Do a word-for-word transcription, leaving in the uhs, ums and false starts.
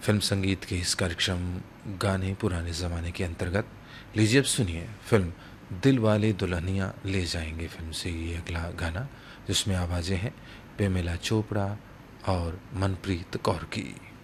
Film संगीत के इस कार्यक्रम गाने पुराने ज़माने के अंतर्गत लीजिए अब सुनिए फिल्म दिल वाले दुल्हनिया ले जाएंगे फिल्म से ये अगला गाना, जिसमें आवाज़ें हैं पेमेला चोपड़ा और मनप्रीत कौर की।